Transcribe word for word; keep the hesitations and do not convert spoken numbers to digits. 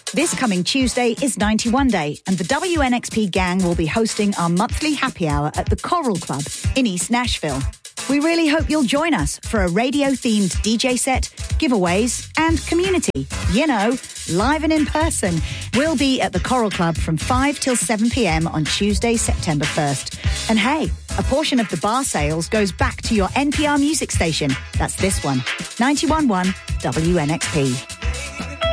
This coming Tuesday is ninety-one Day, and the W N X P gang will be hosting our monthly happy hour at the Coral Club in East Nashville. We really hope you'll join us for a radio-themed D J set, giveaways, and community. You know, live and in person. We'll be at the Coral Club from five till seven p.m. on Tuesday, September first. And hey, a portion of the bar sales goes back to your N P R music station. That's this one, ninety-one point one W N X P.